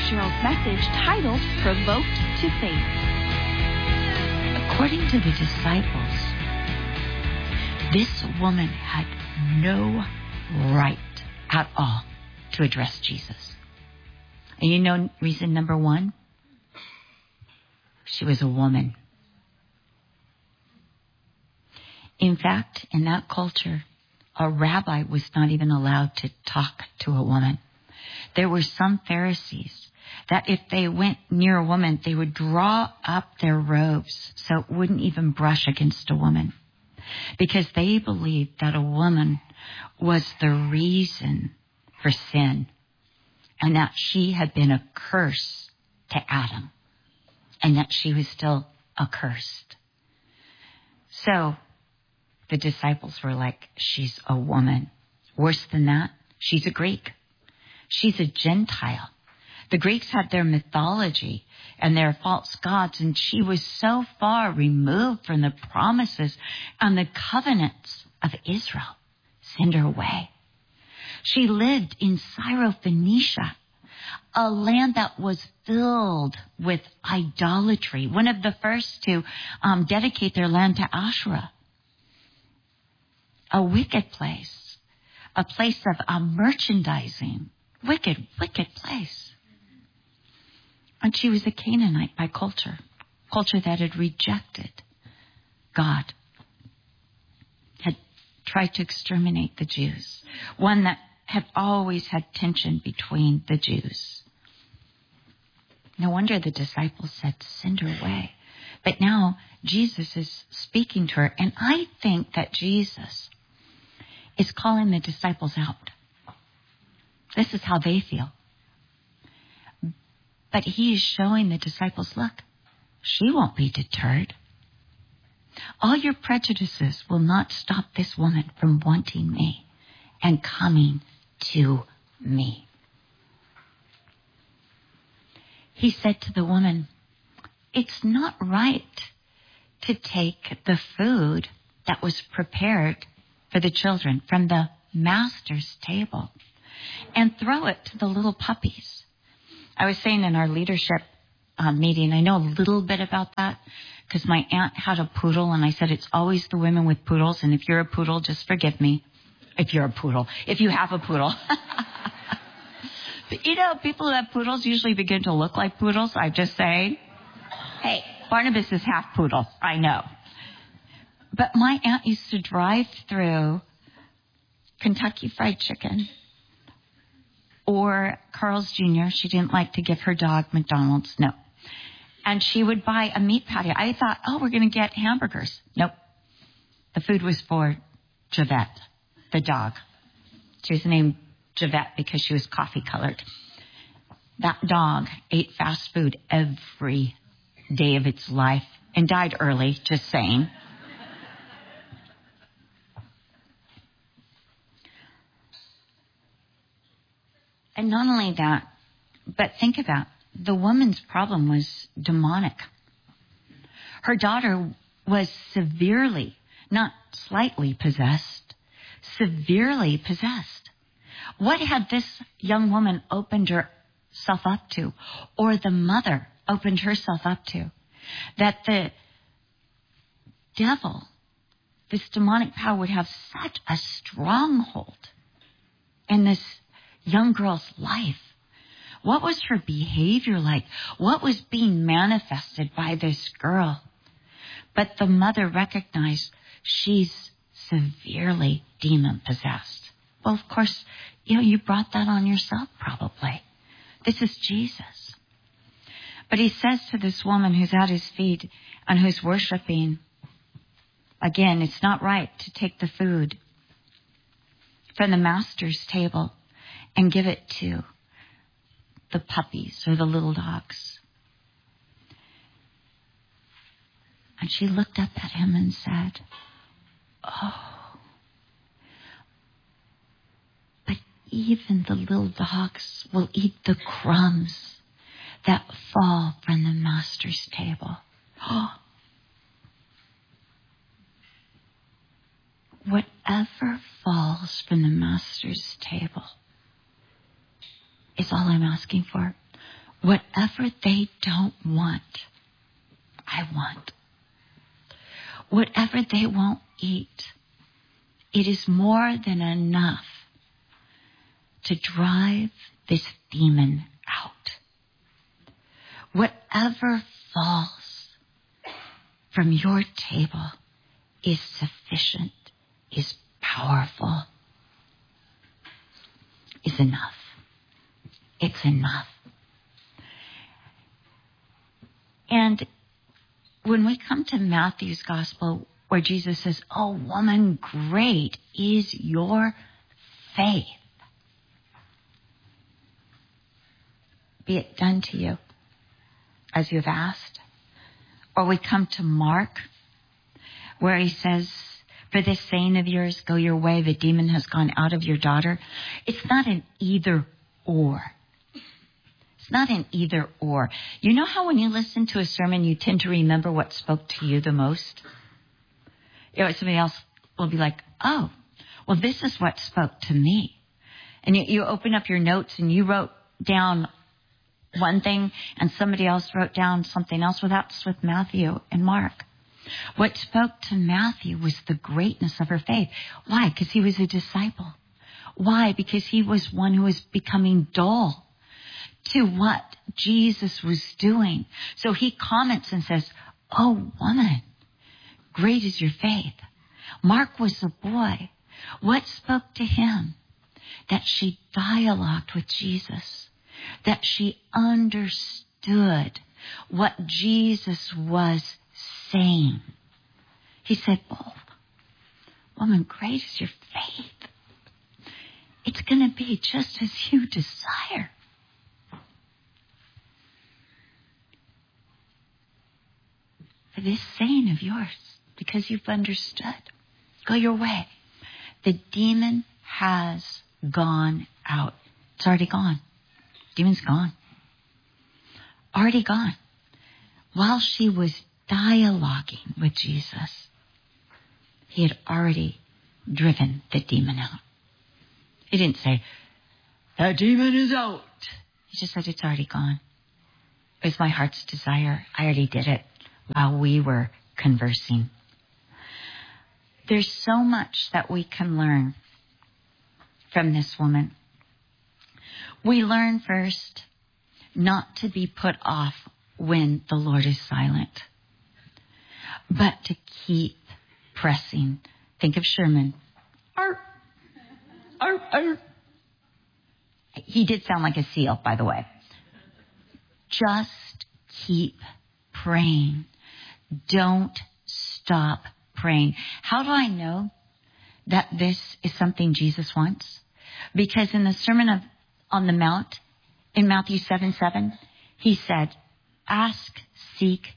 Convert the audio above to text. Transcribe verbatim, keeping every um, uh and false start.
Cheryl's message titled Provoked to Faith. According to the disciples, this woman had no right at all to address Jesus. And you know reason number one? She was a woman. In fact, in that culture, a rabbi was not even allowed to talk to a woman. There were some Pharisees that if they went near a woman, they would draw up their robes so it wouldn't even brush against a woman, because they believed that a woman was the reason for sin and that she had been a curse to Adam and that she was still accursed. So the disciples were like, she's a woman. Worse than that, she's a Greek. She's a Gentile. The Greeks had their mythology and their false gods, and she was so far removed from the promises and the covenants of Israel. Send her away. She lived in Syrophoenicia, a land that was filled with idolatry, one of the first to um, dedicate their land to Asherah. A wicked place, a place of uh, merchandising, wicked, wicked place. And she was a Canaanite by culture, culture that had rejected God, had tried to exterminate the Jews, one that had always had tension between the Jews. No wonder the disciples said, send her away. But now Jesus is speaking to her, and I think that Jesus is calling the disciples out. This is how they feel. But he is showing the disciples, look, she won't be deterred. All your prejudices will not stop this woman from wanting me and coming to me. He said to the woman, it's not right to take the food that was prepared for the children from the master's table and throw it to the little puppies. I was saying in our leadership uh, meeting, I know a little bit about that because my aunt had a poodle, and I said it's always the women with poodles, and if you're a poodle, just forgive me. If you're a poodle, if you have a poodle. But you know, people who have poodles usually begin to look like poodles. I'm just saying. Hey, Barnabas is half poodle, I know. But my aunt used to drive through Kentucky Fried Chicken or Carl's Junior She didn't like to give her dog McDonald's. No. And she would buy a meat patty. I thought, oh, we're going to get hamburgers. Nope. The food was for Javette, the dog. She was named Javette because she was coffee colored. That dog ate fast food every day of its life and died early, just saying. And not only that, but think about the woman's problem was demonic. Her daughter was severely, not slightly possessed, severely possessed. What had this young woman opened herself up to, or the mother opened herself up to? That the devil, this demonic power, would have such a stronghold in this young girl's life. What was her behavior like? What was being manifested by this girl? But the mother recognized she's severely demon-possessed. Well, of course, you know, you brought that on yourself probably. This is Jesus. But he says to this woman who's at his feet and who's worshiping, again, it's not right to take the food from the master's table and give it to the puppies or the little dogs. And she looked up at him and said, oh, but even the little dogs will eat the crumbs that fall from the master's table. Oh, whatever falls from the master's table is all I'm asking for. Whatever they don't want, I want. Whatever they won't eat, it is more than enough to drive this demon out. Whatever falls from your table is sufficient, is powerful, is enough. It's enough. And when we come to Matthew's gospel, where Jesus says, "Oh, woman, great is your faith. Be it done to you as you have asked." Or we come to Mark, where he says, "For this saying of yours, go your way, the demon has gone out of your daughter." It's not an either or. It's not an either or. You know how when you listen to a sermon, you tend to remember what spoke to you the most? You know, somebody else will be like, "Oh, well, this is what spoke to me." And you, you open up your notes and you wrote down one thing and somebody else wrote down something else. Well, that's with Matthew and Mark. What spoke to Matthew was the greatness of her faith. Why? Because he was a disciple. Why? Because he was one who was becoming dull to what Jesus was doing. So he comments and says, "Oh, woman, great is your faith." Mark was a boy. What spoke to him? That she dialogued with Jesus, that she understood what Jesus was saying. He said, "Oh, woman, great is your faith. It's going to be just as you desire." For this saying of yours, because you've understood, go your way. The demon has gone out. It's already gone. Demon's gone. Already gone. While she was dialoguing with Jesus, he had already driven the demon out. He didn't say, "The demon is out." He just said, "It's already gone. It was my heart's desire. I already did it while we were conversing." There's so much that we can learn from this woman. We learn first not to be put off when the Lord is silent, but to keep pressing. Think of Sherman. Arr, arr, arr. He did sound like a seal, by the way. Just keep praying. Don't stop praying. How do I know that this is something Jesus wants? Because in the Sermon of, on the Mount, in Matthew seven seven, he said, "Ask, seek,